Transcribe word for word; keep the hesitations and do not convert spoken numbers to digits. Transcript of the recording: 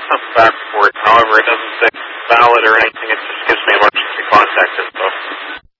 some back for it. However, it doesn't say valid or anything